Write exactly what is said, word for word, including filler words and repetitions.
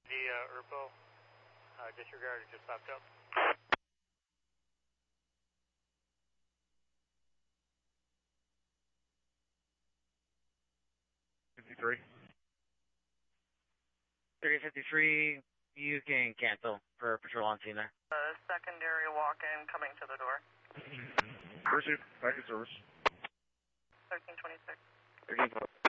The uh, E R P O uh, disregarded just popped up. fifty-three. thirty fifty-three, you can cancel for patrol on scene there. Uh, secondary walk-in coming to the door. Pursuit, back in service. thirteen twenty-six. thirteen